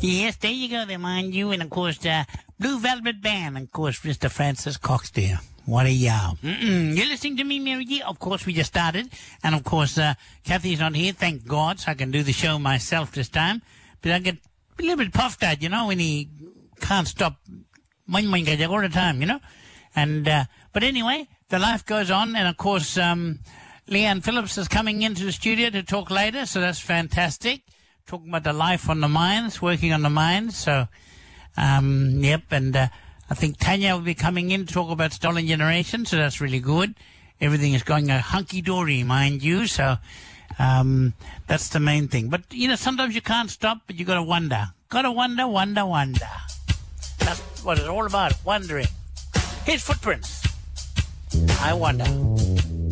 Yes, there you go there, mind you. And, of course, Blue Velvet Band, and, of course, Mr. Francis Cox there. What a yow. You're listening to me, Mary G. Of course, we just started. And, of course, Kathy's not here, thank God, so I can do the show myself this time. But I get a little bit puffed out, when he can't stop all the time, And, but anyway, the life goes on. And, of course, Leanne Phillips is coming into the studio to talk later, so that's fantastic. Talking about the life on the mines, working on the mines. So, yep, and I think Tanya will be coming in to talk about Stolen Generation, so that's really good. Everything is going hunky-dory, mind you, so that's the main thing. But, sometimes you can't stop, but you got to wonder. Got to wonder. That's what it's all about, wondering. Here's Footprints. I wonder.